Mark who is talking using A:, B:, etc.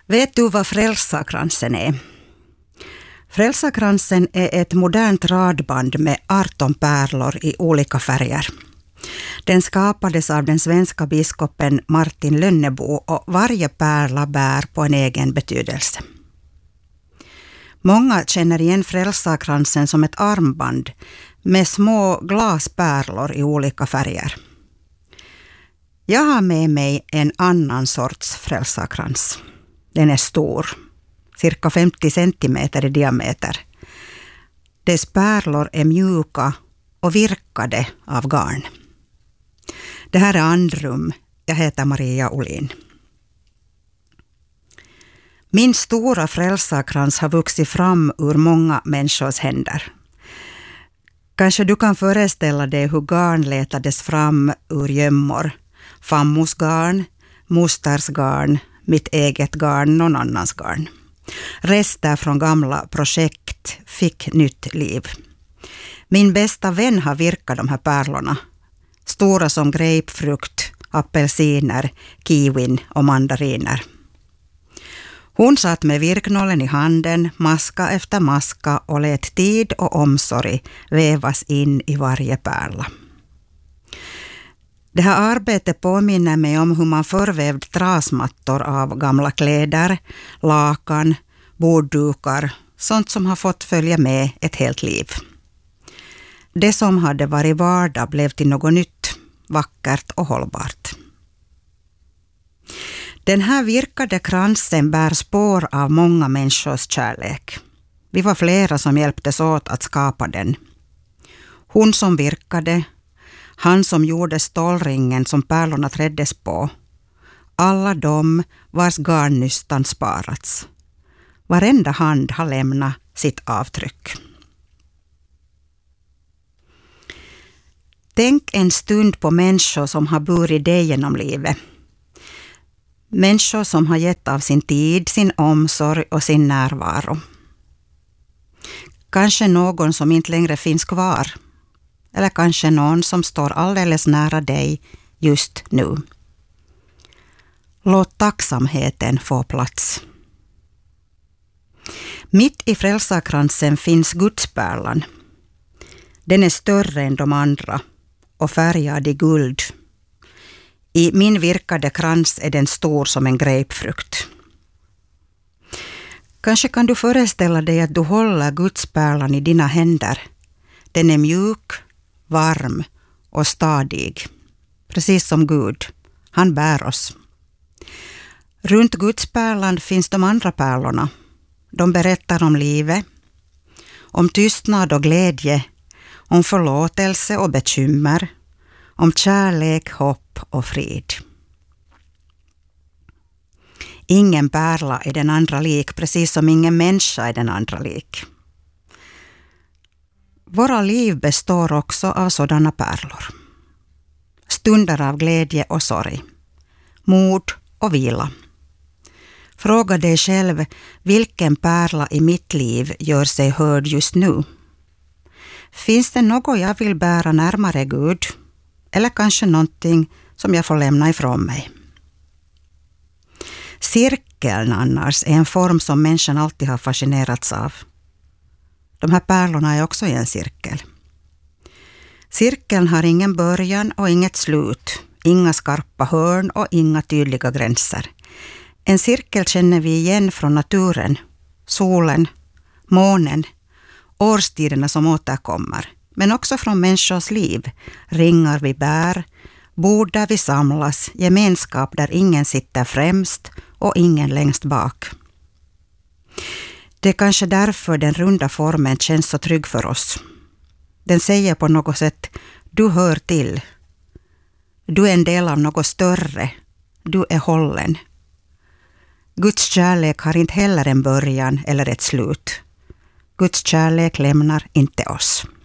A: Vet du vad Frälsarkransen är? Frälsarkransen är ett modernt radband med 18 pärlor i olika färger. Den skapades av den svenska biskopen Martin Lönnebo och varje pärla bär på en egen betydelse. Många känner igen Frälsarkransen som ett armband med små glaspärlor i olika färger. Jag har med mig en annan sorts frälsarkrans. Den är stor, cirka 50 centimeter i diameter. Dess pärlor är mjuka och virkade av garn. Det här är Andrum. Jag heter Maria Olin. Min stora frälsarkrans har vuxit fram ur många människors händer. Kanske du kan föreställa dig hur garn letades fram ur gömmor. Fammos garn, mosters garn, mitt eget garn, någon annans garn. Rester från gamla projekt fick nytt liv. Min bästa vän har virkat de här pärlorna. Stora som grapefrukt, apelsiner, kiwin och mandariner. Hon satt med virknålen i handen, maska efter maska och lät tid och omsorg vävas in i varje pärla. Det här arbetet påminner mig om hur man förvävde trasmattor av gamla kläder, lakan, borddukar, sånt som har fått följa med ett helt liv. Det som hade varit vardag blev till något nytt, vackert och hållbart. Den här virkade kransen bär spår av många människors kärlek. Vi var flera som hjälptes åt att skapa den. Hon som virkade, han som gjorde stålringen som pärlorna träddes på. Alla de vars garnnystan sparats. Varenda hand har lämnat sitt avtryck. Tänk en stund på människor som har burit dig genom livet. Människor som har gett av sin tid, sin omsorg och sin närvaro. Kanske någon som inte längre finns kvar. Eller kanske någon som står alldeles nära dig just nu. Låt tacksamheten få plats. Mitt i frälsarkransen finns Gudspärlan. Den är större än de andra och färgad i guld. I min virkade krans är den stor som en grapefrukt. Kanske kan du föreställa dig att du håller Gudspärlan i dina händer. Den är mjuk, varm och stadig. Precis som Gud. Han bär oss. Runt Gudspärlan finns de andra pärlorna. De berättar om livet, om tystnad och glädje, om förlåtelse och bekymmer, om kärlek, hopp och frid. Ingen pärla är den andra lik, precis som ingen människa är den andra lik. Våra liv består också av sådana pärlor. Stunder av glädje och sorg, mod och vila. Fråga dig själv, vilken pärla i mitt liv gör sig hörd just nu? Finns det något jag vill bära närmare Gud? Eller kanske någonting som jag får lämna ifrån mig? Cirkeln annars är en form som människan alltid har fascinerats av. De här pärlorna är också i en cirkel. Cirkeln har ingen början och inget slut, inga skarpa hörn och inga tydliga gränser. En cirkel känner vi igen från naturen, solen, månen, årstiderna som återkommer, men också från människors liv, ringar vi bär, bord där vi samlas, gemenskap där ingen sitter främst och ingen längst bak. Det är kanske därför den runda formen känns så trygg för oss. Den säger på något sätt, du hör till. Du är en del av något större. Du är hållen. Guds kärlek har inte heller en början eller ett slut. Guds kärlek lämnar inte oss.